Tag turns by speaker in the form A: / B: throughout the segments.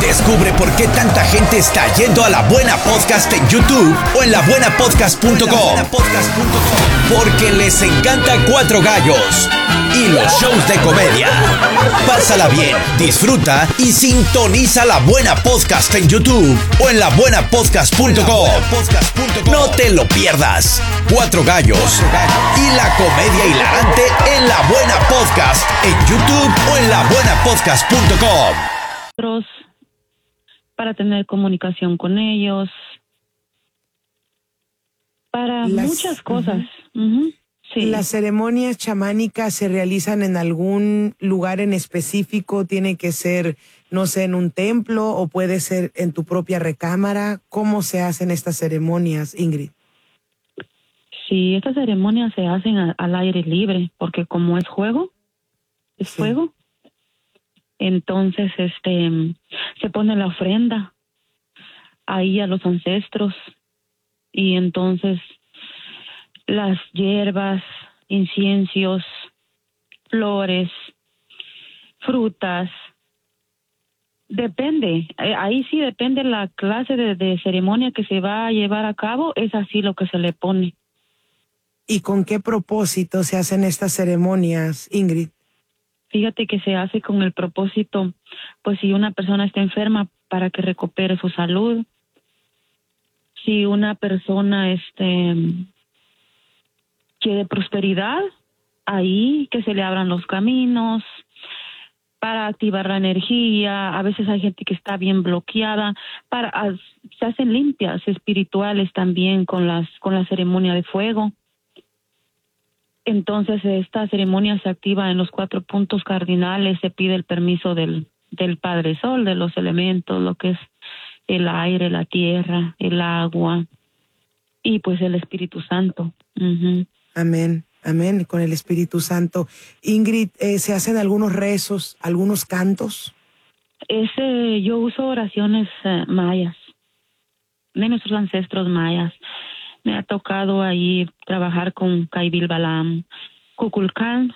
A: Descubre por qué tanta gente está yendo a La Buena Podcast en YouTube o en labuenapodcast.com. Porque les encanta Cuatro Gallos y los shows de comedia. Pásala bien, disfruta y sintoniza La Buena Podcast en YouTube o en labuenapodcast.com. No te lo pierdas. Cuatro Gallos y la comedia hilarante en La Buena Podcast en YouTube o en labuenapodcast.com.
B: Para tener comunicación con ellos, para muchas cosas. Sí.
C: ¿Las ceremonias chamánicas se realizan en algún lugar en específico? ¿Tiene que ser, no sé, en un templo o puede ser en tu propia recámara? ¿Cómo se hacen estas ceremonias, Ingrid?
B: Sí, estas ceremonias se hacen al aire libre, porque como es fuego, entonces se pone la ofrenda ahí a los ancestros y entonces las hierbas, inciensos, flores, frutas, depende, ahí sí depende la clase de ceremonia que se va a llevar a cabo, es así lo que se le pone.
C: ¿Y con qué propósito se hacen estas ceremonias, Ingrid?
B: Fíjate que se hace con el propósito, pues si una persona está enferma, para que recupere su salud. Si una persona quiere prosperidad, ahí que se le abran los caminos para activar la energía. A veces hay gente que está bien bloqueada, se hacen limpias espirituales también con la ceremonia de fuego. Entonces esta ceremonia se activa en los 4 puntos cardinales, se pide el permiso del Padre Sol, de los elementos, lo que es el aire, la tierra, el agua y pues el Espíritu Santo.
C: Amén, amén, con el Espíritu Santo. Ingrid, ¿se hacen algunos rezos, algunos cantos?
B: Yo uso oraciones mayas, de nuestros ancestros mayas. Me ha tocado ahí trabajar con Caibil Balam, Kukulcán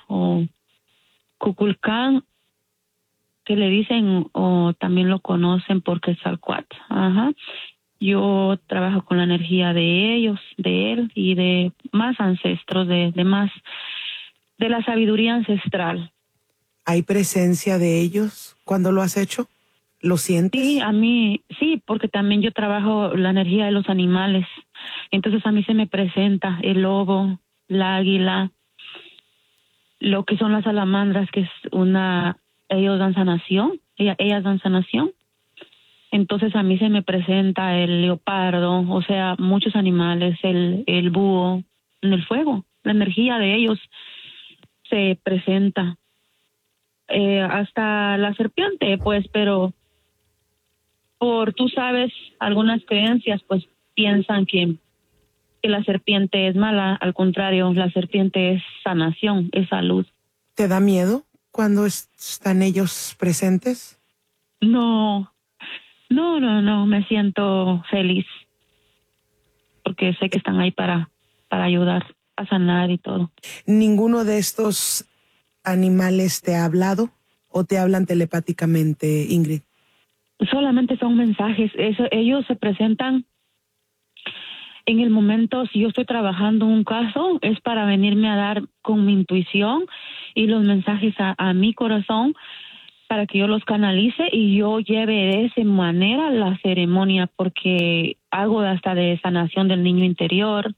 B: que le dicen o también lo conocen porque es Quetzalcóatl. Yo trabajo con la energía de ellos, de él y de más ancestros, de la sabiduría ancestral.
C: ¿Hay presencia de ellos cuando lo has hecho? ¿Lo sientes?
B: Sí, a mí, sí, porque también yo trabajo la energía de los animales. Entonces a mí se me presenta el lobo, la águila, lo que son las salamandras, que es ellos dan sanación, ellas dan sanación. Entonces a mí se me presenta el leopardo, o sea, muchos animales, el búho, en el fuego. La energía de ellos se presenta. Hasta la serpiente, pues, pero tú sabes, algunas creencias, pues, piensan que la serpiente es mala. Al contrario, la serpiente es sanación, es salud.
C: ¿Te da miedo cuando están ellos presentes?
B: No, me siento feliz porque sé que están ahí para ayudar a sanar y todo.
C: ¿Ninguno de estos animales te ha hablado o te hablan telepáticamente, Ingrid?
B: Solamente son mensajes. Ellos se presentan en el momento. Si yo estoy trabajando un caso, es para venirme a dar con mi intuición y los mensajes a mi corazón para que yo los canalice y yo lleve de esa manera la ceremonia, porque hago hasta de sanación del niño interior.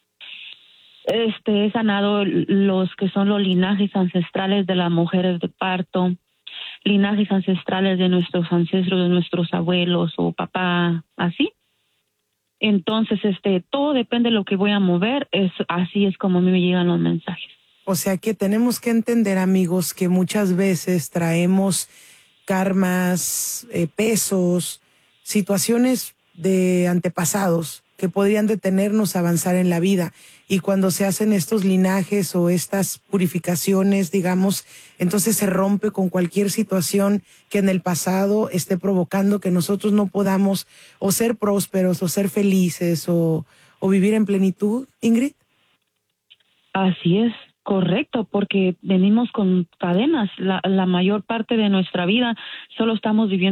B: He sanado los que son los linajes ancestrales de las mujeres de parto, linajes ancestrales de nuestros ancestros, de nuestros abuelos o papá, así. Entonces, todo depende de lo que voy a mover, así es como a mí me llegan los mensajes.
C: O sea que tenemos que entender, amigos, que muchas veces traemos karmas, pesos, situaciones de antepasados que podrían detenernos a avanzar en la vida. Y cuando se hacen estos linajes o estas purificaciones, digamos, entonces se rompe con cualquier situación que en el pasado esté provocando que nosotros no podamos o ser prósperos o ser felices o vivir en plenitud, Ingrid.
B: Así es, correcto, porque venimos con cadenas. La mayor parte de nuestra vida solo estamos viviendo